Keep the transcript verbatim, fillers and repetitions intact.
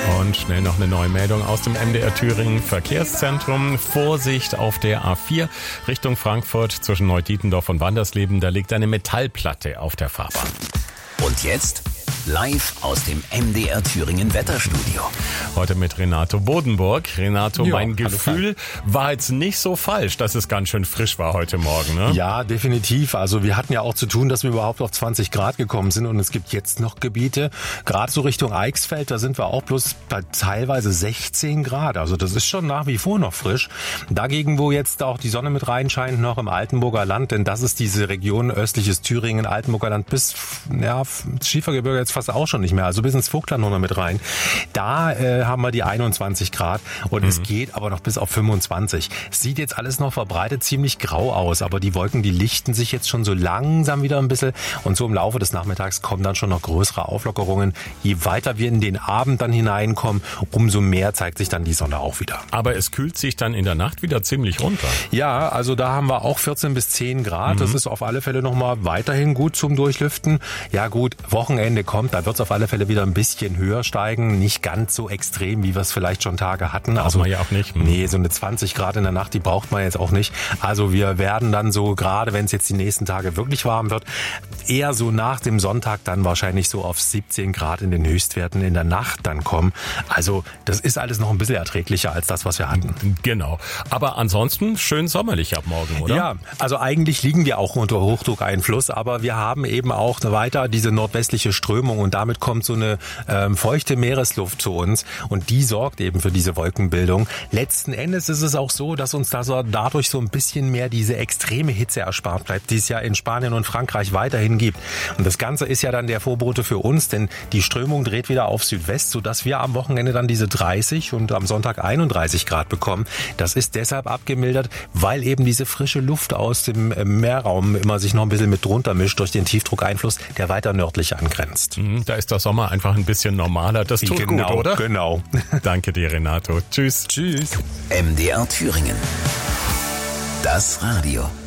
Und schnell noch eine neue Meldung aus dem M D R Thüringen Verkehrszentrum. Vorsicht auf der A vier Richtung Frankfurt zwischen Neudietendorf und Wandersleben. Da liegt eine Metallplatte auf der Fahrbahn. Und jetzt live aus dem M D R Thüringen Wetterstudio. Heute mit Renato Bodenburg. Renato, Ja, mein Gefühl war jetzt nicht so falsch, dass es ganz schön frisch war heute Morgen, ne? Ja, definitiv. Also wir hatten ja auch zu tun, dass wir überhaupt auf zwanzig Grad gekommen sind und es gibt jetzt noch Gebiete, gerade so Richtung Eichsfeld, da sind wir auch bloß bei teilweise sechzehn Grad. Also das ist schon nach wie vor noch frisch. Dagegen, wo jetzt auch die Sonne mit reinscheint, noch im Altenburger Land, denn das ist diese Region östliches Thüringen, Altenburger Land bis, ja, Schiefergebirge jetzt fast auch schon nicht mehr, also bis ins Vogtland noch mit rein. Da äh, haben wir die einundzwanzig Grad und mhm. es geht aber noch bis auf fünfundzwanzig. Es sieht jetzt alles noch verbreitet ziemlich grau aus, aber die Wolken, die lichten sich jetzt schon so langsam wieder ein bisschen und so im Laufe des Nachmittags kommen dann schon noch größere Auflockerungen. Je weiter wir in den Abend dann hineinkommen, umso mehr zeigt sich dann die Sonne auch wieder. Aber es kühlt sich dann in der Nacht wieder ziemlich runter. Ja, also da haben wir auch vierzehn bis zehn Grad. Mhm. Das ist auf alle Fälle nochmal weiterhin gut zum Durchlüften. Ja gut, Wochenende kommt, da wird es auf alle Fälle wieder ein bisschen höher steigen. Nicht ganz so extrem, wie wir es vielleicht schon Tage hatten. Braucht Also man ja auch nicht. Hm. Nee, so eine zwanzig Grad in der Nacht, die braucht man jetzt auch nicht. Also wir werden dann so, gerade wenn es jetzt die nächsten Tage wirklich warm wird, eher so nach dem Sonntag dann wahrscheinlich so auf siebzehn Grad in den Höchstwerten in der Nacht dann kommen. Also das ist alles noch ein bisschen erträglicher als das, was wir hatten. Genau. Aber ansonsten schön sommerlich ab morgen, oder? Ja, also eigentlich liegen wir auch unter Hochdruckeinfluss, aber wir haben eben auch weiter diese nordwestliche Strömung und damit kommt so eine ähm, feuchte Meeresluft zu uns und die sorgt eben für diese Wolkenbildung. Letzten Endes ist es auch so, dass uns da so dadurch so ein bisschen mehr diese extreme Hitze erspart bleibt, die es ja in Spanien und Frankreich weiterhin gibt. Und das Ganze ist ja dann der Vorbote für uns, denn die Strömung dreht wieder auf Südwest, sodass wir am Wochenende dann diese dreißig und am Sonntag einunddreißig Grad bekommen. Das ist deshalb abgemildert, weil eben diese frische Luft aus dem Meerraum immer sich noch ein bisschen mit drunter mischt durch den Tiefdruckeinfluss, der weiter nördlich angrenzt. Da ist der Sommer einfach ein bisschen normaler. Das tut genau, gut, oder? Genau. Danke dir, Renato. Tschüss. Tschüss. M D R Thüringen. Das Radio.